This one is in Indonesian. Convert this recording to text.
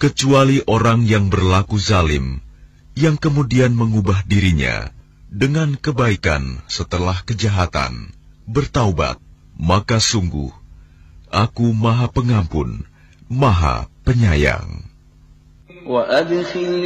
kecuali orang yang berlaku zalim, yang kemudian mengubah dirinya dengan kebaikan setelah kejahatan, bertaubat, maka sungguh, Aku Maha Pengampun, Maha Penyayang.